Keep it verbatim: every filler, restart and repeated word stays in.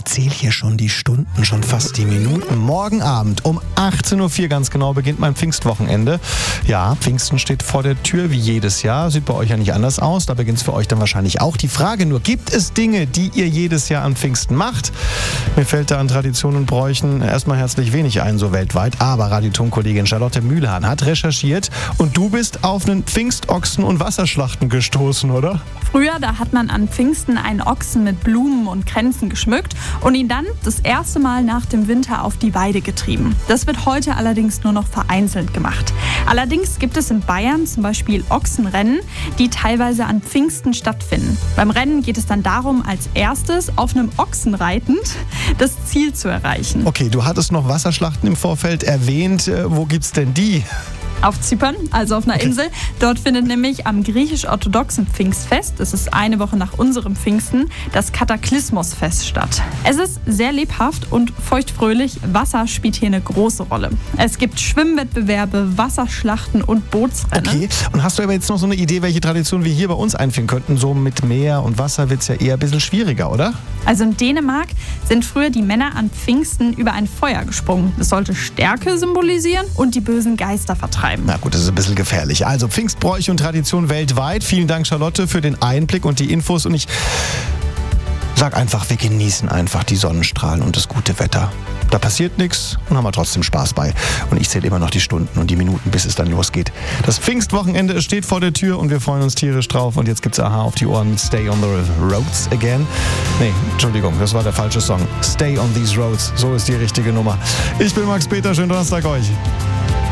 Ich zähle hier schon die Stunden, schon fast die Minuten. Morgen Abend um achtzehn Uhr vier ganz genau beginnt mein Pfingstwochenende. Ja, Pfingsten steht vor der Tür wie jedes Jahr. Sieht bei euch ja nicht anders aus. Da beginnt es für euch dann wahrscheinlich auch. Die Frage nur, gibt es Dinge, die ihr jedes Jahr an Pfingsten macht? Mir fällt da an Traditionen und Bräuchen erstmal herzlich wenig ein, so weltweit. Aber Radioton-Kollegin Charlotte Mühlhahn hat recherchiert und du bist auf einen Pfingstochsen und Wasserschlachten gestoßen, oder? Früher, da hat man an Pfingsten einen Ochsen mit Blumen und Kränzen geschmückt und ihn dann das erste Mal nach dem Winter auf die Weide getrieben. Das wird heute allerdings nur noch vereinzelt gemacht. Allerdings gibt es in Bayern zum Beispiel Ochsenrennen, die teilweise an Pfingsten stattfinden. Beim Rennen geht es dann darum, als erstes auf einem Ochsen reitend das Ziel zu erreichen. Okay, du hattest noch Wasserschlachten im Vorfeld erwähnt. Wo gibt's denn die? Auf Zypern, also auf einer okay. Insel. Dort findet nämlich am griechisch-orthodoxen Pfingstfest, das ist eine Woche nach unserem Pfingsten, das Kataklysmosfest statt. Es ist sehr lebhaft und feuchtfröhlich. Wasser spielt hier eine große Rolle. Es gibt Schwimmwettbewerbe, Wasserschlachten und Bootsrennen. Okay, und hast du aber jetzt noch so eine Idee, welche Tradition wir hier bei uns einführen könnten? So mit Meer und Wasser wird es ja eher ein bisschen schwieriger, oder? Also in Dänemark sind früher die Männer an Pfingsten über ein Feuer gesprungen. Das sollte Stärke symbolisieren und die bösen Geister vertreiben. Na gut, das ist ein bisschen gefährlich. Also Pfingstbräuche und Tradition weltweit. Vielen Dank, Charlotte, für den Einblick und die Infos. Und ich sag einfach, wir genießen einfach die Sonnenstrahlen und das gute Wetter. Da passiert nichts und haben wir trotzdem Spaß bei. Und ich zähle immer noch die Stunden und die Minuten, bis es dann losgeht. Das Pfingstwochenende steht vor der Tür und wir freuen uns tierisch drauf. Und jetzt gibt's Aha auf die Ohren mit Stay on the Roads Again. Nee, Entschuldigung, das war der falsche Song. Stay on these roads, so ist die richtige Nummer. Ich bin Max Peter, schönen Donnerstag euch.